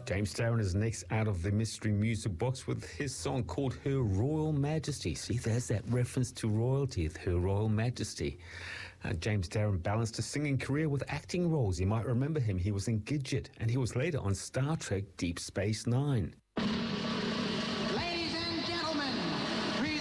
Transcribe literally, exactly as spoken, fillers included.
James Darren is next out of the mystery music box with his song called Her Royal Majesty. See, there's that reference to royalty, Her Royal Majesty. Uh, James Darren balanced his singing career with acting roles. You might remember him. He was in Gidget, and he was later on Star Trek Deep Space Nine.